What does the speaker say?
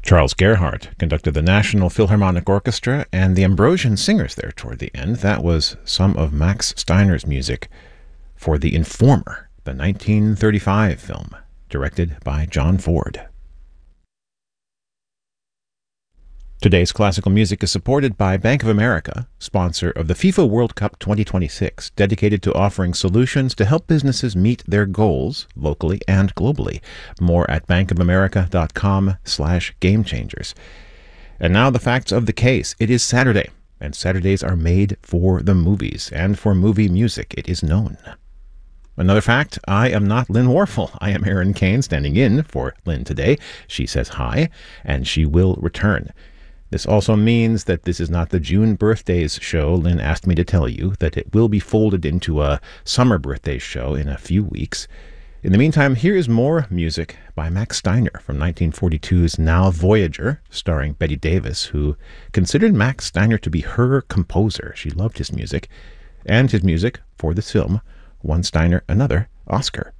Charles Gerhardt conducted the National Philharmonic Orchestra and the Ambrosian Singers there toward the end. That was some of Max Steiner's music for The Informer, the 1935 film, directed by John Ford. Today's classical music is supported by Bank of America, sponsor of the FIFA World Cup 2026, dedicated to offering solutions to help businesses meet their goals locally and globally. More at bankofamerica.com/gamechangers. And now the facts of the case. It is Saturday, and Saturdays are made for the movies and for movie music, it is known. Another fact, I am not Lynn Warfel. I am Aaron Kane, standing in for Lynn today. She says hi, and she will return. This also means that this is not the June birthdays show. Lynn asked me to tell you that it will be folded into a summer birthdays show in a few weeks. In the meantime, here is more music by Max Steiner from 1942's Now Voyager, starring Bette Davis, who considered Max Steiner to be her composer. She loved his music, and his music for this film won Steiner another Oscar.